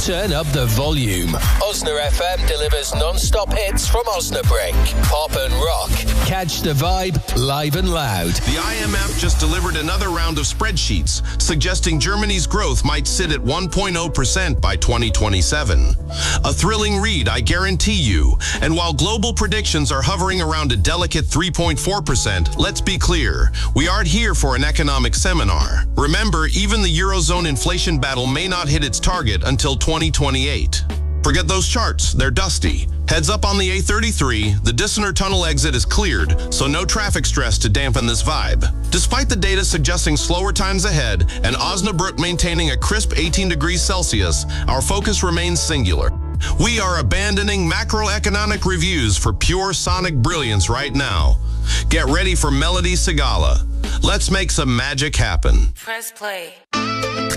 Turn up the volume. Osna FM delivers non-stop hits from Osnabrück. Pop and rock. Catch the vibe live and loud. The IMF just delivered another round of spreadsheets suggesting Germany's growth might sit at 1.0% by 2027. A thrilling read, I guarantee you. And while global predictions are hovering around a delicate 3.4%, let's be clear, we aren't here for an economic seminar. Remember, even the Eurozone inflation battle may not hit its target until 2028. Forget those charts, they're dusty. Heads up on the A33, the Dissner Tunnel exit is cleared, so no traffic stress to dampen this vibe. Despite the data suggesting slower times ahead and Osnabrück maintaining a crisp 18 degrees Celsius, our focus remains singular. We are abandoning macroeconomic reviews for pure sonic brilliance right now. Get ready for Melody Segala. Let's make some magic happen. Press play.